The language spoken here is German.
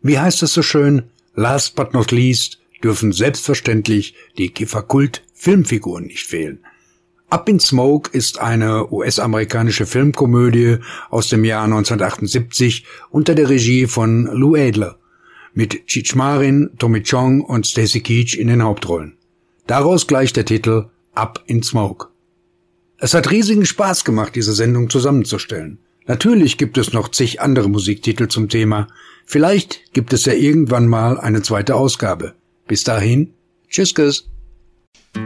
Wie heißt es so schön? Last but not least dürfen selbstverständlich die Kiffer-Kult-Filmfiguren nicht fehlen. Up in Smoke ist eine US-amerikanische Filmkomödie aus dem Jahr 1978 unter der Regie von Lou Adler mit Cheech Marin, Tommy Chong und Stacy Keach in den Hauptrollen. Daraus gleich der Titel Up in Smoke. Es hat riesigen Spaß gemacht, diese Sendung zusammenzustellen. Natürlich gibt es noch zig andere Musiktitel zum Thema. Vielleicht gibt es ja irgendwann mal eine zweite Ausgabe. Bis dahin, tschüss.